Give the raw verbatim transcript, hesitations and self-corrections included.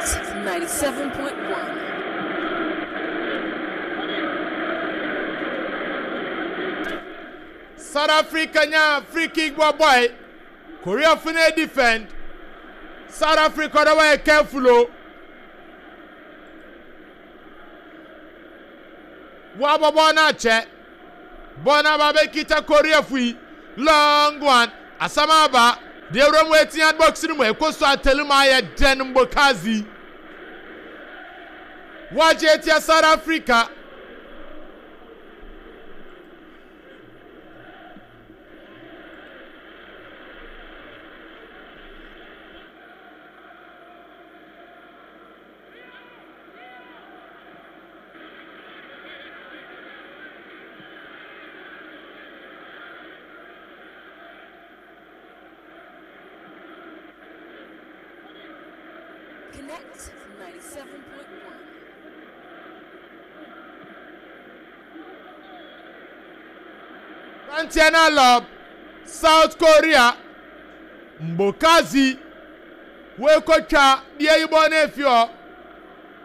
Connect ninety-seven point one. South Africa nya free kick boy boy. Korea fune defend. South Africa the way careful. Wabo bona che. Bona babe kita Korea fui. Long one. Asamaba. The room waiting at boxing way. Koso atelumaya den mbokazi. Wajetia South Africa. Connect ninety-seven point one. Antenna Lob, South Korea, Mbokazi, Wekocha, the Ibon Efio.